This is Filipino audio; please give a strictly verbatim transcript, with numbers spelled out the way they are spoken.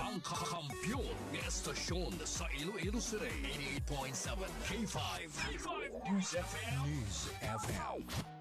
Ang kakampiyon ng estasyon sa Iloilo City. eighty-eight point seven K five. K five News F M. News F M.